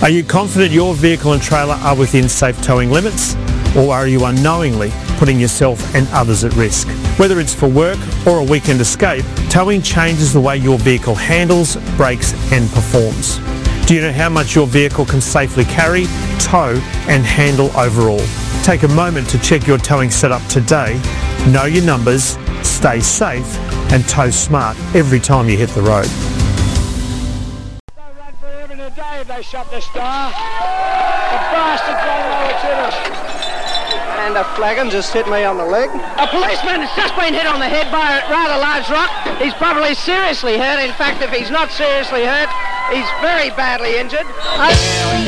Are you confident your vehicle and trailer are within safe towing limits? Or are you unknowingly putting yourself and others at risk? Whether it's for work or a weekend escape, towing changes the way your vehicle handles, brakes and performs. Do you know how much your vehicle can safely carry, tow and handle overall? Take a moment to check your towing setup today. Know your numbers, stay safe and tow smart every time you hit the road. They'll run for heaven and a day if they shut the Star. The bastards don't know it's in us. And a flagon just hit me on the leg. A policeman has just been hit on the head by a rather large rock. He's probably seriously hurt. In fact, if he's not seriously hurt, he's very badly injured.